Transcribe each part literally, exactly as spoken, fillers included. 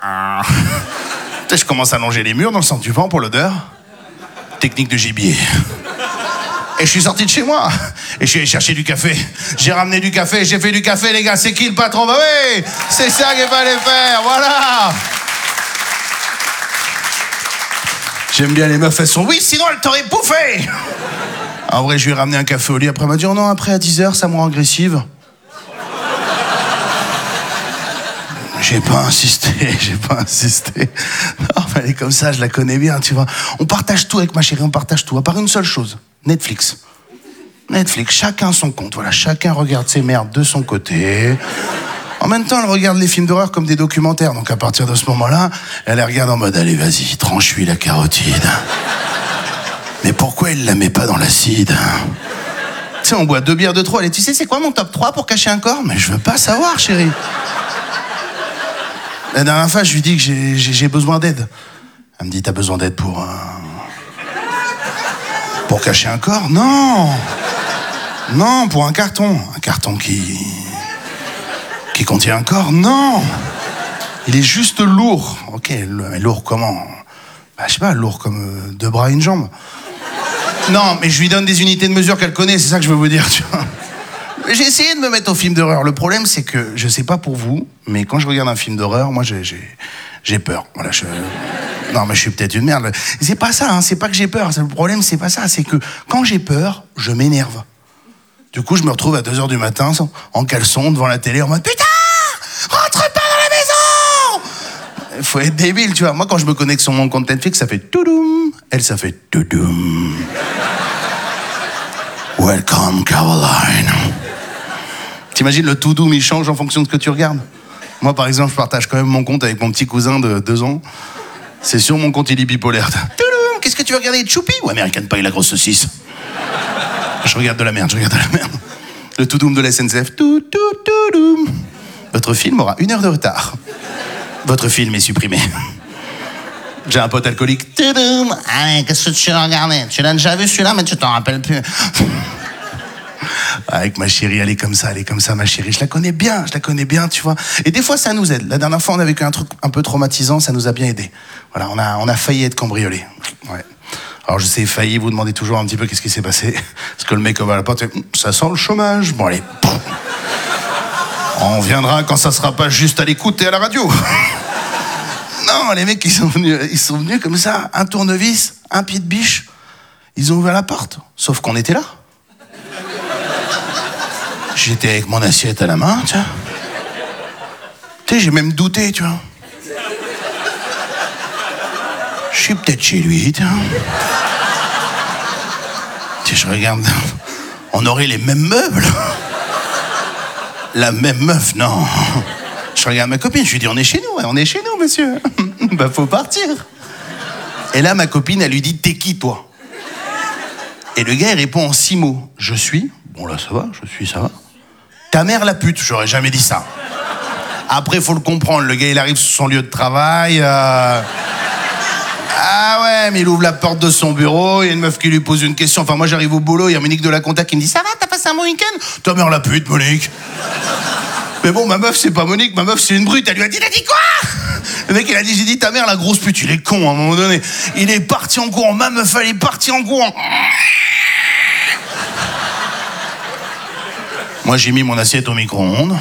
ah. Tu sais, je commence à longer les murs dans le sens du vent pour l'odeur. Technique de gibier. Et je suis sorti de chez moi. Et je suis allé chercher du café. J'ai ramené du café, j'ai fait du café, les gars. C'est qui le patron? Bah oui, c'est ça qu'il fallait faire, voilà. J'aime bien les meufs, elles sont oui, sinon elles t'auraient bouffé. En vrai, je lui ai ramené un café au lit. Après, elle m'a dit, oh non, après à dix heures, ça me rend agressive. J'ai pas insisté, j'ai pas insisté. Non, mais elle est comme ça, je la connais bien, tu vois. On partage tout avec ma chérie, on partage tout, à part une seule chose, Netflix. Netflix, chacun son compte, voilà, chacun regarde ses merdes de son côté. En même temps, elle regarde les films d'horreur comme des documentaires, donc à partir de ce moment-là, elle les regarde en mode, allez, vas-y, tranche-lui la carotide. Mais pourquoi elle la met pas dans l'acide? Tu sais, on boit deux bières de trop, elle dit, tu sais, c'est quoi mon top trois pour cacher un corps? Mais je veux pas savoir, chérie. La dernière fois, je lui dis que j'ai, j'ai, j'ai besoin d'aide. Elle me dit, t'as besoin d'aide pour... Euh... Pour cacher un corps? Non. Non, pour un carton. Un carton qui... Qui contient un corps? Non. Il est juste lourd. Ok, mais lourd comment? Bah, je sais pas, lourd comme euh, deux bras et une jambe. Non, mais je lui donne des unités de mesure qu'elle connaît, c'est ça que je veux vous dire, tu vois. J'ai essayé de me mettre au film d'horreur. Le problème, c'est que, je sais pas pour vous, mais quand je regarde un film d'horreur, moi, j'ai, j'ai, j'ai peur. Voilà, je... Non, mais je suis peut-être une merde. C'est pas ça, hein, c'est pas que j'ai peur. Le problème, c'est pas ça. C'est que quand j'ai peur, je m'énerve. Du coup, je me retrouve à deux heures du matin, en caleçon, devant la télé, en mode « Putain, rentre pas dans la maison !» Faut être débile, tu vois. Moi, quand je me connecte sur mon compte Netflix, ça fait « Toudoum ». Elle, ça fait « Toudoum ». Welcome, Caroline. T'imagines, le to doom, il change en fonction de ce que tu regardes. Moi, par exemple, je partage quand même mon compte avec mon petit cousin de deux ans. C'est sur mon compte, il est bipolaire. Qu'est-ce que tu veux regarder, Choupi ou American Pie, la grosse saucisse? Je regarde de la merde, je regarde de la merde. Le to doom de la S N C F. Tout, tout, tout doom. Votre film aura une heure de retard. Votre film est supprimé. J'ai un pote alcoolique. Toudoum. Allez, qu'est-ce que tu as regardé? Tu l'as déjà vu celui-là, mais tu t'en rappelles plus. Avec ma chérie, elle est comme ça, elle est comme ça, ma chérie. Je la connais bien, je la connais bien, tu vois. Et des fois, ça nous aide. La dernière fois, on a vécu un truc un peu traumatisant, ça nous a bien aidé. Voilà, on a, on a failli être cambriolés. Ouais. Alors, je sais, failli, vous demandez toujours un petit peu qu'est-ce qui s'est passé. Parce que le mec, on va à la porte, ça sent le chômage. Bon, allez. On viendra quand ça sera pas juste à l'écoute et à la radio. Non, les mecs, ils sont venus, ils sont venus comme ça, un tournevis, un pied de biche. Ils ont ouvert la porte, sauf qu'on était là. J'étais avec mon assiette à la main, tu vois. Tu sais, j'ai même douté, tu vois. Je suis peut-être chez lui, tu vois. Tu sais, je regarde, on aurait les mêmes meubles. La même meuf, non. Je regarde ma copine, je lui dis, on est chez nous, on est chez nous, monsieur. Bah, faut partir. Et là, ma copine, elle lui dit, t'es qui, toi? Et le gars, il répond en six mots. Je suis, bon là, ça va, je suis, ça va. Ta mère, la pute, j'aurais jamais dit ça. Après, faut le comprendre, le gars, il arrive sur son lieu de travail. Euh... Ah ouais, mais il ouvre la porte de son bureau, il y a une meuf qui lui pose une question. Enfin, moi, j'arrive au boulot, il y a Monique de la Conta qui me dit, ça va, t'as passé un bon week-end? Ta mère, la pute, Monique. Mais bon, ma meuf, c'est pas Monique, ma meuf, c'est une brute. Elle lui a dit, t'as dit quoi? Le mec, il a dit, j'ai dit ta mère, la grosse pute. Il est con, à un moment donné. Il est parti en courant. Ma meuf, elle est partie en courant. Moi, j'ai mis mon assiette au micro-ondes.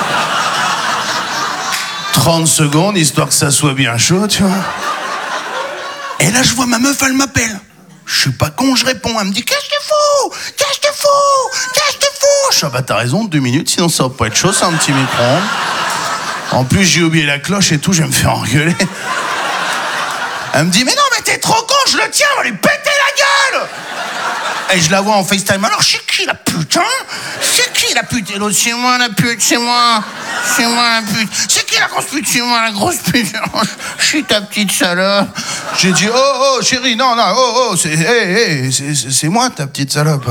trente secondes, histoire que ça soit bien chaud, tu vois. Et là, je vois ma meuf, elle m'appelle. Je suis pas con, je réponds. Elle me dit, qu'est-ce qu'il faut? Qu'est-ce qu'il faut? Qu'est-ce qu'il faut? Je suis, ah bah, t'as raison, deux minutes, sinon ça va pas être chaud, c'est un petit micro-ondes. En plus, j'ai oublié la cloche et tout, je vais me faire engueuler. Elle me dit, mais non, mais t'es trop con, je le tiens, on va lui péter la gueule! Et je la vois en FaceTime. Alors, c'est qui la pute, hein? C'est qui la pute? Et l'autre, c'est moi la pute, c'est moi. C'est moi la pute. C'est qui la grosse pute? C'est moi la grosse pute. Je suis ta petite salope. J'ai dit, oh, oh, chérie, non, non, oh, oh, c'est, hey, hey, c'est, c'est moi ta petite salope.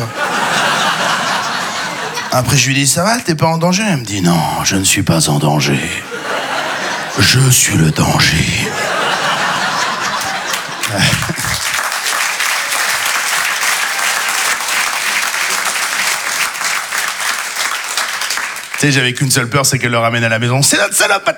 Après, je lui dis, ça va, t'es pas en danger? Elle me dit, non, je ne suis pas en danger. Je suis le danger. Tu sais, j'avais qu'une seule peur, c'est qu'elle le ramène à la maison. C'est notre salope!